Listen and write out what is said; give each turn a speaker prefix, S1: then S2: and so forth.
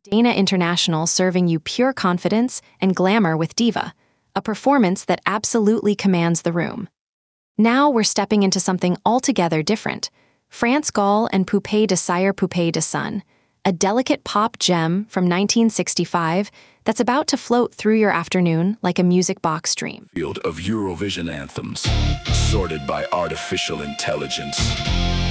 S1: Dana International serving you pure confidence and glamour with Diva, a performance that absolutely commands the room. Now we're stepping into something altogether different. France Gall and Poupée de Cire Poupée de Sun, a delicate pop gem from 1965 that's about to float through your afternoon like a music box dream.
S2: Field of Eurovision anthems, sorted by artificial intelligence.